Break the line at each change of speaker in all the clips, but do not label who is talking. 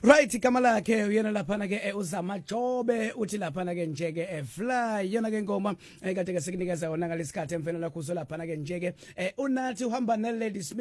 Right, igama lakhe uyena laphana ke uzama Jobe uthi laphana ke nje ke fly yona ke ngoma kade ke sikunikeza yona ngalesikhathi emfene lakho laphana ke nje ke unathi uhamba ne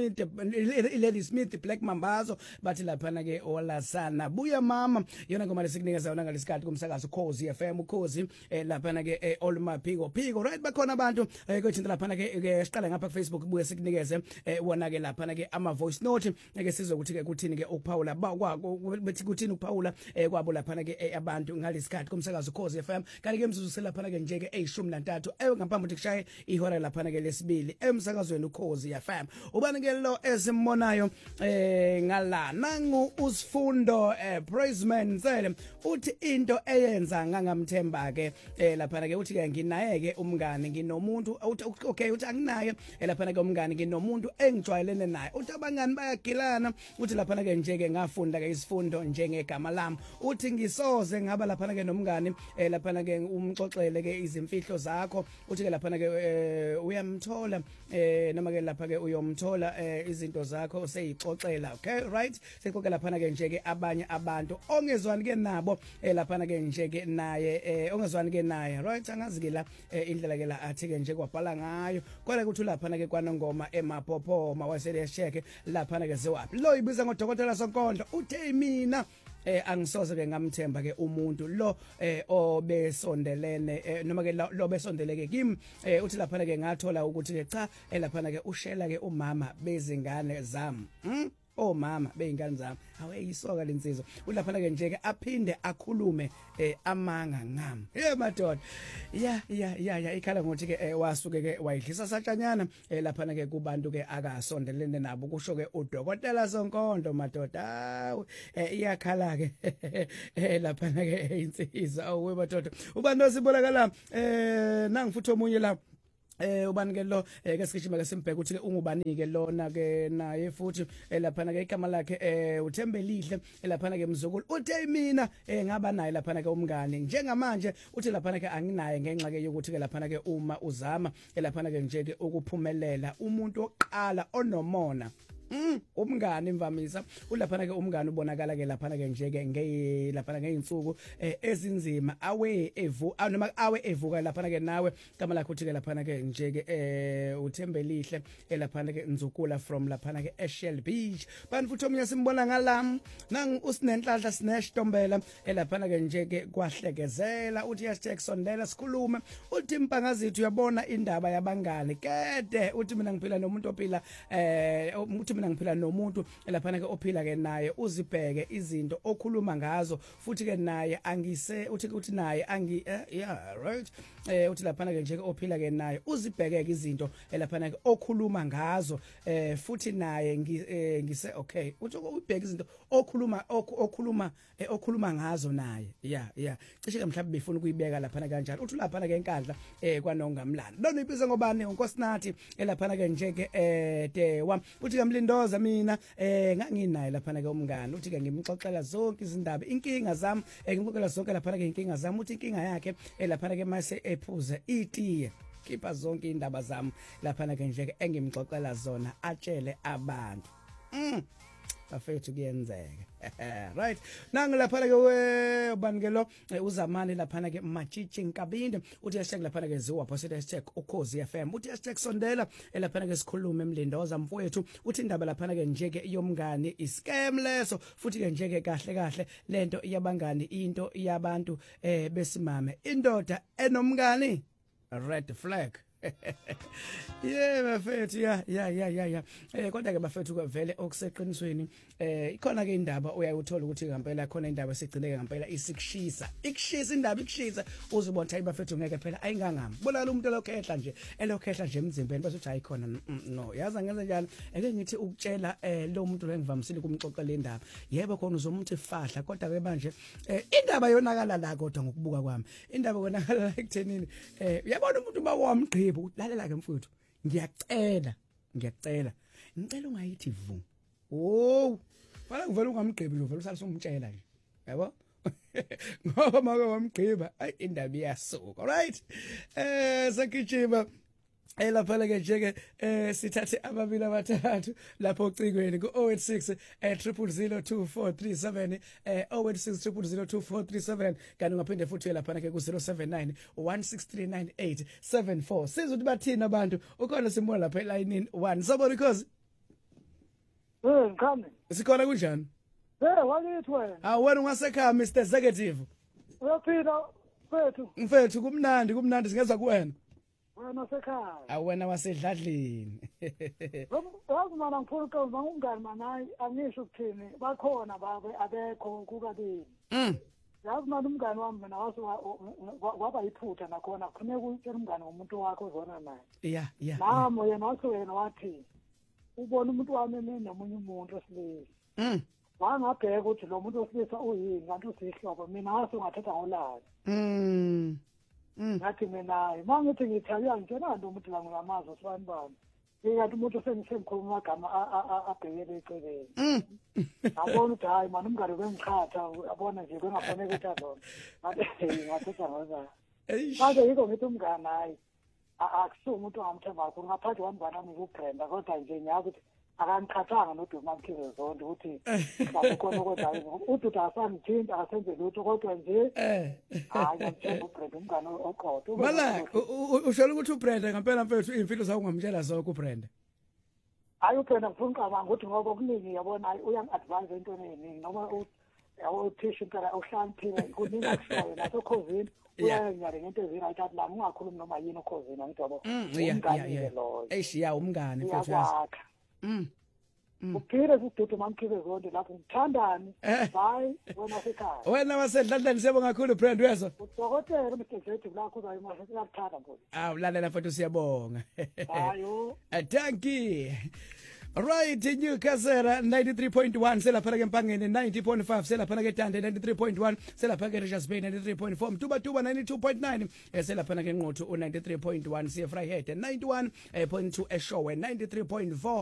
Lady Smith Black Mambazo bathi laphana ke olasana buya mama yona ngoma lesikunikeza yona ngalesikhathi kumsakazo Khosi FM Khosi laphana ke Olmaphiko right bakhona abantu kwethinta laphana ke siqala ngapha ku Facebook buye sikunikeze wona ke laphana ke ama voice note ke sizokuthi ke kuthini ke ukuphawula bethi kuthini ukuphawula kwabo laphana ke abantu ngalesikhathi kumsakazo Khosi FM kanti ke imzuzu selaphana ke nje ke e13 ngaphambi ukuthi kushaye ihora laphana ke lesibili emsakazweni uKhosi FM ubani ke lo esimbonayo ngala nangu usifundo Praiseman Nsele uthi into eyenza ngangamthemba ke laphana ke uthi ke nginaye ke umngane nginomuntu okay uthi anginaye laphana ke umngane nginomuntu engijwayelene naye uthi abangani bayagilana uthi laphana ke nje ke ngafunda ke isifundo njengegama lami uthi ngisoze ngaba laphana ke nomngane laphana ke umxoxele ke izimfihlo zakho uthi ke laphana ke uyamthola noma ke lapha ke uyomthola izinto zakho useyixoxela okay right sekuke laphana ke nje ke abanye abantu ongezwani ke nabo laphana ke nje ke naye ongezwani ke naye right angazi ke la indlela ke la athi ke nje kwabhala ngayo kodwa kuthi laphana ke kwanongoma emaphopho mawasele check laphana ke sewapi lo ibiza ngodokotela Sonkondlo uthe mina angisoze ke ngamthemba ke umuntu lo obesondelene noma ke lo besondeleke kimi uthi laphana ke ngathola ukuthi ke cha laphana ke ushela ke umama bezingane zami omama beingane zami aweyisoka lensizwa ulaphana ke nje ke aphinde akhulume amanga ngami madoda ya ikhala ngothi ke wasuke ke wayidlisa satshanyana laphana ke kubantu ke akasondelene nabo kusho ke udokotela Sonkondlo madoda iyakhala ke laphana ke insizwa awu madoda ubantu sibonakala nangifutho omunye la ubani ke lo ke sigijima ke simbheka ukuthi ke ungubani ke lona ke naye futhi laphana ke igama lakhe uThembelihle laphana ke mzukulu uthe mina ngaba naye laphana ke umngane njengamanje uthi laphana ke anginaye ngenxa ke yokuthi ke laphana ke uma uzama laphana ke nje ke ukuphumelela umuntu oqala onomona umngane imvamisa ulaphana ke umngane ubonakala ke laphana ke nje ke laphana ngeinsuku ezinzima noma awe evuka laphana ke nawe igama lakho uthi ke laphana ke nje ke uThembelihle laphana ke Nzukula from laphana ke Shell Beach bani futhi omunye simbona ngalam nangu usinenhlanhla sineshtombela laphana ke nje ke kwahlekezela uthi yasithekisondela sikhulume uthi impangazithu uyabona indaba yabangane kede uthi mina ngiphila nomuntu ophila uthi mina ngiphila nomuntu laphana ke ophila ke naye uzibheke izinto okhuluma ngazo futhi ke naye uthi naye right uthi laphana ke nje ke ophila ke naye uzibheke izinto laphana ke okhuluma ngazo futhi naye ngise okay uthi ubheke izinto okhuluma ngazo naye cishe ke mhlawumbe befuna ukuyibeka laphana kanjalo uthi laphana ke enkandla kwanongamlando lona ibiza ngobani unkosinathi laphana ke nje ke wami uthi kamlindoza mina nganginaye laphana ke umngane uthi ke ngimxoxela zonke izindaba inkinga zami ngimxoxela zonke laphana ke inkinga zami uthi inkinga yakhe laphana ke mase ephuze itiye khipha zonke indaba zami laphana ke nje ke engimxoxela zona atshele abantu bafethu kuyenzeka right nangu laphana ke ubani ke lo uzamani laphana ke Matshitshi Nkabinde uthi hashtag laphana ke ziwa posted hashtag Ukhozi FM uthi hashtag sondela laphana ke sikhulume emlindoza mfowethu uthi indaba laphana ke nje ke yomngane iscam leso futhi ke nje ke kahle lento yabangani into yabantu besimame indoda enomngane red flag bafethu kodwa ke bafethu vele okuseqinisweni ikhona ke indaba uyayuthola ukuthi ngempela khona indaba esigcineke ngempela ikushisa indaba ikushisa uzibona ukuthi bafethu ngeke phela ayingangami bona umuntu lokhehla nje emzimbeni bese uthi ayikhona no yaza ngenza njalo ake ngithi ukutshela lo muntu lo engivamisile kumxoxela indaba yebo khona uzomuthi fahla kodwa ke manje indaba yonakala la kodwa ngokubuka kwami indaba yonakala ekuthenini uyabona umuntu bawamgqiba lalela ke mfuthu ngiyacela ngicela ungayithi vu bala ngivela ungamgqibi nje vele usalisa umtshela nje yabo ngoba make wamgqiba indaba iyasuka right sakijima Elaphana ke nje ke sithathe ababili abathathu lapho ocingweni ku 086 0002437 086 0002437 kanti ungaphinde futhi elaphana ke ku 079 1639874 sizwe ukuthi bathina abantu ukhona simbona lapha elayinini 1 sabona because
ngikhambe
sikhona kunjani
wakithi wena
wena ungasekhaya Mr Executive
uyaphila
mfethu kumnandi singeza kuwena
wena sekhaya
wena wasedladlini
yazi mana ngifuna uqonda ngumngani manayi angisho ukuthini bakhona babe abekho kukabili yazi mana umngani wami mina waba yiphutha nakhona kufanele ukutshela umngani ngomuntu wakho ozona naye nami yena wena wathi ubona umuntu wami nomunye umuntu osilisa wangabheka ukuthi lo muntu osilisa uyini kanti usihlobo mina ngase ngathatha ngolala ngathi mina mangithi ngithabiya ngitshela lo muntu la ngamazo sibani bani ngathi umuntu sengikhuluma amagama abhekele eceleni abona ukuthi hayi manje umngane bengichatha abona nje bengafanele ukuthi azona ngathatha ngolala manje yiko ngithi umngane hayi akusuka umuntu ongamthemba kakhulu ngaphandle kwami banami kuBrenda kodwa nje ngiyazi ukuthi akangikhathanga noDuma Mkhize zonke ukuthi bakhona kodwa uthi asangithinta asenze lutho kodwa nje hayi ngithemba uBrenda umngane oqotho
mala ushola ukuthi uBrenda ngempela mfethu imfilo zawo ungamtshela zonke uBrenda
hayi uBrenda ngifuna ucabanga ukuthi ngoba kuningi yabona uyangi-advise entweni eningi noma uthisha impela uhlaniphile kuningi akushoyo nasekhosini uyayenyale ngento ezini ayithathi la ungakhulumi noma yini ekhosini angithi yabo umngane loyo
eshiya umngane mfethu
uphile kududu mamkhize zonke lapho ngithandani hayi wena sekhaya
wena wasedladlani siyabonga kakhulu Brenda uyezwa
udokotela Mr Executive lakho uzayimasa siyakuthanda mfowethu
lalela mfowethu siyabonga
hayo
thank you. Right, Newcastle 93.1 selaphana ke Mpangeni 90.5 selaphana ke Tande 93.1 selaphana ke Richards Bay 93.4 Mtuba 92.9 selaphana ke Nqotho 93.1 siye Vryheid 91.2 eShowe 93.4